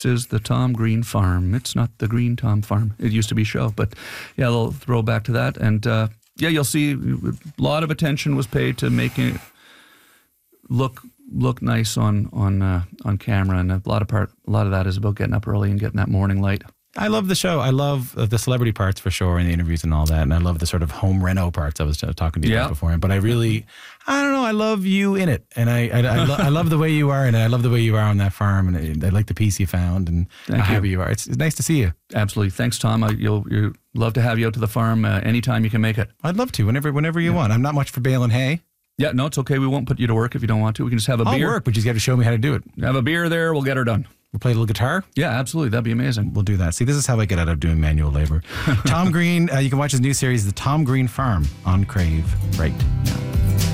is the Tom Green Farm. It's not the Green Tom Farm. It used to be Show, but yeah, they'll throw back to that. And yeah, you'll see a lot of attention was paid to making it look nice on camera, and a lot of that is about getting up early and getting that morning light. I love the show. I love the celebrity parts for sure, and the interviews and all that, and I love the sort of home reno parts I was talking to you about before. But I don't know, I love you in it, and I love the way you are in it. I love the way you are on that farm, and I like the peace you found, and how happy you are. It's nice to see you. Absolutely. Thanks, Tom. You'll love to have you out to the farm anytime you can make it. I'd love to, whenever you want. I'm not much for baling hay. Yeah, no, it's okay. We won't put you to work if you don't want to. We can just have a beer. I'll work, but you just got to show me how to do it. Have a beer there. We'll get her done. We'll play a little guitar? Yeah, absolutely. That'd be amazing. We'll do that. See, this is how I get out of doing manual labor. Tom Green, you can watch his new series, The Tom Green Farm, on Crave right now.